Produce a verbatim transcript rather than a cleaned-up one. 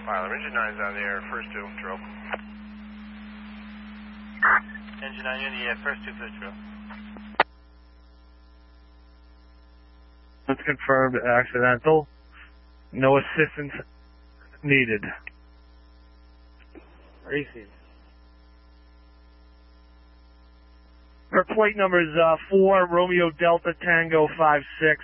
Pilot, engine nine's on the air, first two, drill. Engine nine in the air, first two, first drill. It's confirmed accidental. No assistance needed. Racing. Her plate number is uh, four Romeo Delta Tango five six.